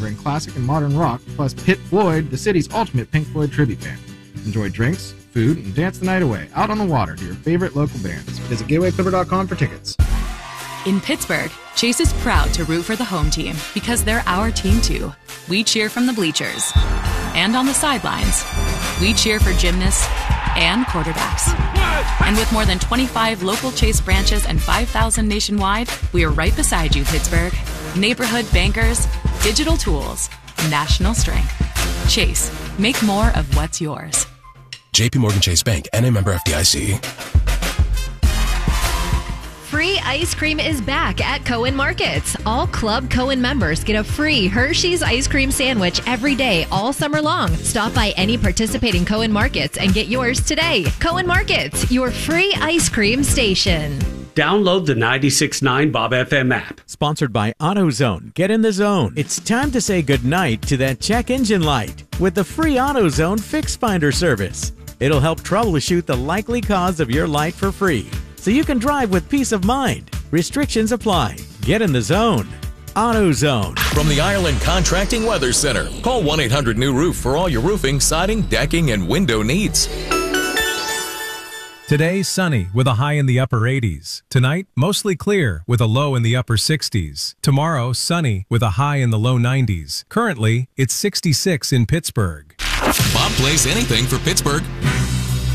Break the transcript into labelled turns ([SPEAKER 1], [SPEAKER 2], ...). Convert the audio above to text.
[SPEAKER 1] delivering classic and modern rock, plus Pit Floyd, the city's ultimate Pink Floyd tribute band. Enjoy drinks, food, and dance the night away out on the water to your favorite local bands. Visit GatewayClipper.com for tickets.
[SPEAKER 2] In Pittsburgh, Chase is proud to root for the home team because they're our team too. We cheer from the bleachers and on the sidelines. We cheer for gymnasts and quarterbacks. And with more than 25 local Chase branches and 5,000 nationwide, we are right beside you, Pittsburgh. Neighborhood bankers, digital tools, national strength. Chase, make more of what's yours.
[SPEAKER 3] JP Morgan Chase Bank, N.A. member FDIC.
[SPEAKER 4] Free ice cream is back at Cohen Markets. All Club Cohen members get a free Hershey's ice cream sandwich every day all summer long. Stop by any participating Cohen Markets and get yours today. Cohen Markets, your free ice cream station.
[SPEAKER 5] Download the 96.9 Bob FM app.
[SPEAKER 6] Sponsored by AutoZone. Get in the zone. It's time to say goodnight to that check engine light with the free AutoZone Fix Finder service. It'll help troubleshoot the likely cause of your light for free, so you can drive with peace of mind. Restrictions apply. Get in the zone. AutoZone.
[SPEAKER 3] From the Ireland Contracting Weather Center, call 1-800-NEW-ROOF for all your roofing, siding, decking, and window needs.
[SPEAKER 7] Today, sunny with a high in the upper 80s. Tonight, mostly clear with a low in the upper 60s. Tomorrow, sunny with a high in the low 90s. Currently, it's 66 in Pittsburgh.
[SPEAKER 3] Bob plays anything for Pittsburgh.